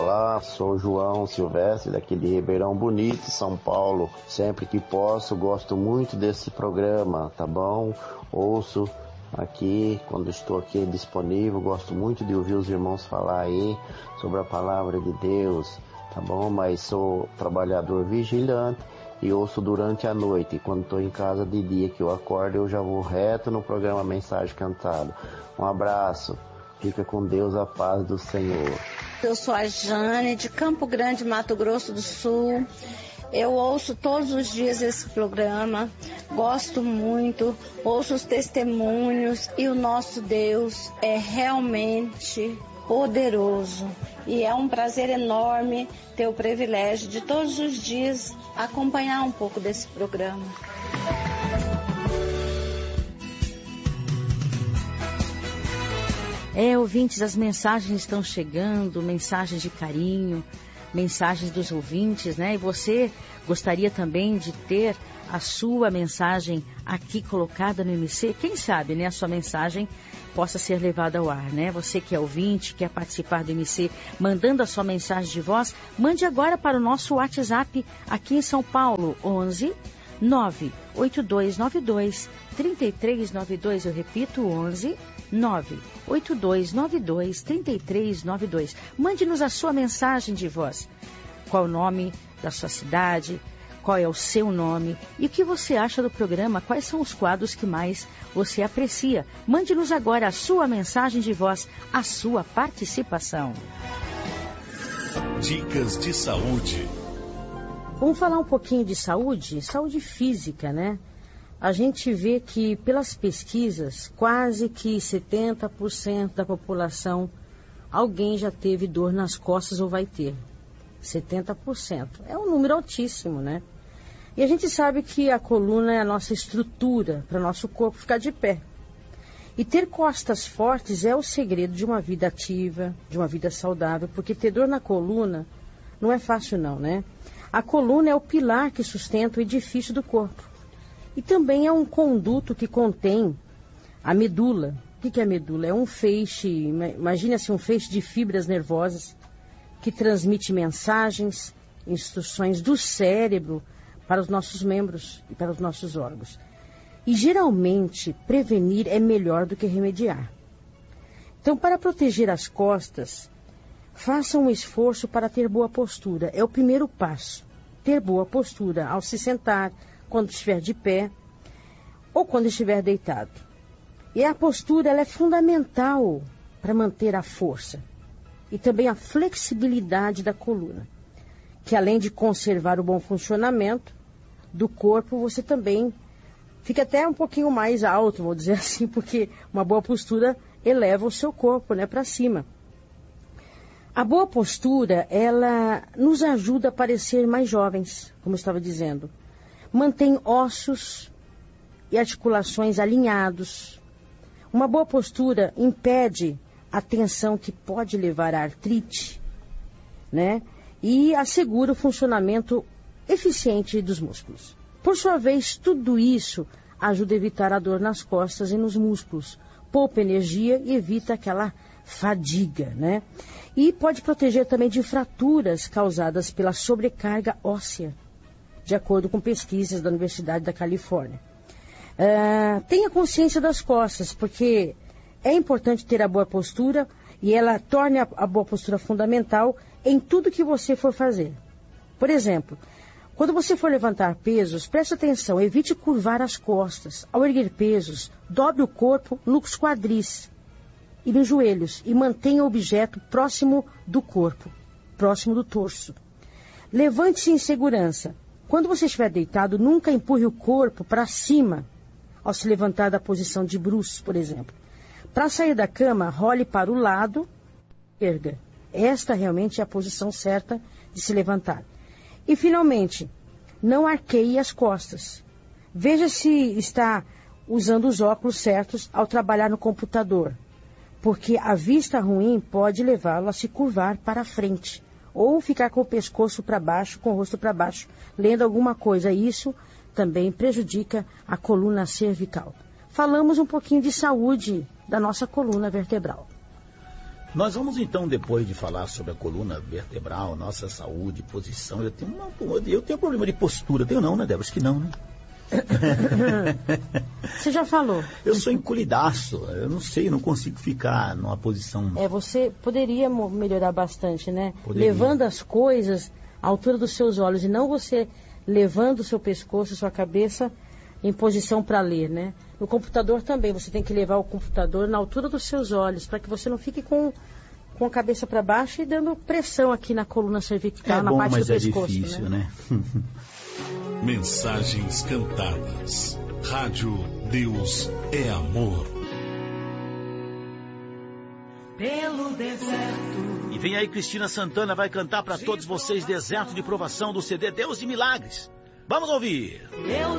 falar, sou João Silvestre, daqui de Ribeirão Bonito, São Paulo. Sempre que posso, gosto muito desse programa, tá bom? Ouço aqui, quando estou aqui disponível, gosto muito de ouvir os irmãos falar aí sobre a palavra de Deus, tá bom? Mas sou trabalhador vigilante e ouço durante a noite. E quando estou em casa de dia, que eu acordo, eu já vou reto no programa Mensagem Cantada. Um abraço, fica com Deus, a paz do Senhor. Eu sou a Jane, de Campo Grande, Mato Grosso do Sul. Eu ouço todos os dias esse programa, gosto muito, ouço os testemunhos e o nosso Deus é realmente poderoso. E é um prazer enorme ter o privilégio de todos os dias acompanhar um pouco desse programa. Ouvintes, as mensagens estão chegando, mensagens de carinho, mensagens dos ouvintes, né? E você gostaria também de ter a sua mensagem aqui colocada no MC? Quem sabe, né? A sua mensagem possa ser levada ao ar, né? Você que é ouvinte, quer participar do MC, mandando a sua mensagem de voz, mande agora para o nosso WhatsApp aqui em São Paulo, 11 98292 3392. Eu repito, 11 98292 3392. Mande-nos a sua mensagem de voz. Qual o nome da sua cidade? Qual é o seu nome? E o que você acha do programa? Quais são os quadros que mais você aprecia? Mande-nos agora a sua mensagem de voz, a sua participação. Dicas de saúde. Vamos falar um pouquinho de saúde? Saúde física, né? A gente vê que, pelas pesquisas, quase que 70% da população, alguém já teve dor nas costas ou vai ter. 70%. É um número altíssimo, né? E a gente sabe que a coluna é a nossa estrutura para o nosso corpo ficar de pé. E ter costas fortes é o segredo de uma vida ativa, de uma vida saudável, porque ter dor na coluna não é fácil não, né? A coluna é o pilar que sustenta o edifício do corpo. E também é um conduto que contém a medula. O que é a medula? É um feixe, imagine assim, um feixe de fibras nervosas que transmite mensagens, instruções do cérebro para os nossos membros e para os nossos órgãos. E geralmente prevenir é melhor do que remediar. Então, para proteger as costas, faça um esforço para ter boa postura. É o primeiro passo. Ter boa postura ao se sentar, quando estiver de pé ou quando estiver deitado. E a postura ela é fundamental para manter a força e também a flexibilidade da coluna, que além de conservar o bom funcionamento do corpo, você também fica até um pouquinho mais alto, vou dizer assim, porque uma boa postura eleva o seu corpo, né, para cima. A boa postura, ela nos ajuda a parecer mais jovens, como eu estava dizendo. Mantém ossos e articulações alinhados. Uma boa postura impede a tensão que pode levar à artrite, né? E assegura o funcionamento eficiente dos músculos. Por sua vez, tudo isso ajuda a evitar a dor nas costas e nos músculos. Poupa energia e evita aquela fadiga, né? E pode proteger também de fraturas causadas pela sobrecarga óssea, de acordo com pesquisas da Universidade da Califórnia. Tenha consciência das costas, porque é importante ter a boa postura e ela torna a boa postura fundamental em tudo que você for fazer. Por exemplo, quando você for levantar pesos, preste atenção, evite curvar as costas. Ao erguer pesos, dobre o corpo nos quadris e nos joelhos e mantenha o objeto próximo do corpo, próximo do torso. Levante-se em segurança. Quando você estiver deitado, nunca empurre o corpo para cima ao se levantar da posição de bruços, por exemplo. Para sair da cama, role para o lado, erga. Esta realmente é a posição certa de se levantar. E, finalmente, não arqueie as costas. Veja se está usando os óculos certos ao trabalhar no computador, porque a vista ruim pode levá-lo a se curvar para frente ou ficar com o pescoço para baixo, com o rosto para baixo, lendo alguma coisa. Isso também prejudica a coluna cervical. Falamos um pouquinho de saúde da nossa coluna vertebral. Nós vamos então, depois de falar sobre a coluna vertebral, nossa saúde, posição, eu tenho problema de postura, tenho não, né, Débora? Acho que não, né? Você já falou. Eu sou encolhidaço, eu não sei, não consigo ficar numa posição... Você poderia melhorar bastante, né? Poderia. Levando as coisas à altura dos seus olhos e não você levando o seu pescoço, sua cabeça em posição para ler, né? No computador também, você tem que levar o computador na altura dos seus olhos, para que você não fique com a cabeça para baixo e dando pressão aqui na coluna cervical, na parte do pescoço. É difícil, né? Mensagens cantadas. Rádio Deus é Amor. Pelo deserto. E vem aí Cristina Santana, vai cantar para todos vocês Deserto de Provação do CD Deus de Milagres. Vamos ouvir.